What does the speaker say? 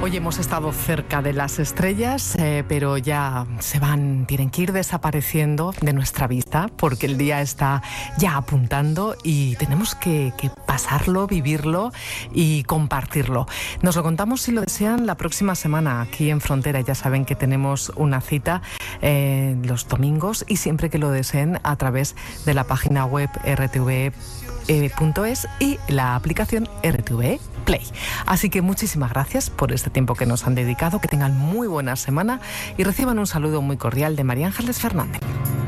Hoy hemos estado cerca de las estrellas, pero ya tienen que ir desapareciendo de nuestra vista porque el día está ya apuntando y tenemos que pasarlo, vivirlo y compartirlo. Nos lo contamos, si lo desean, la próxima semana aquí en Frontera. Ya saben que tenemos una cita los domingos y siempre que lo deseen a través de la página web rtve.es y la aplicación RTV Play. Así que muchísimas gracias por este tiempo que nos han dedicado, que tengan muy buena semana y reciban un saludo muy cordial de María Ángeles Fernández.